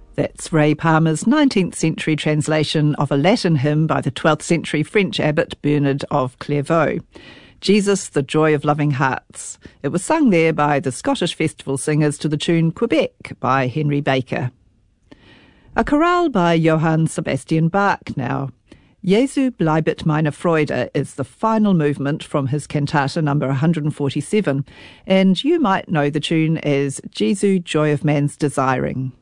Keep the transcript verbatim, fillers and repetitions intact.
That's Ray Palmer's nineteenth century translation of a Latin hymn by the twelfth century French abbot Bernard of Clairvaux. Jesus, the Joy of Loving Hearts. It was sung there by the Scottish Festival Singers to the tune Quebec by Henry Baker. A chorale by Johann Sebastian Bach now. Jesu bleibet meine Freude is the final movement from his cantata number one hundred forty-seven, and you might know the tune as Jesu, Joy of Man's Desiring.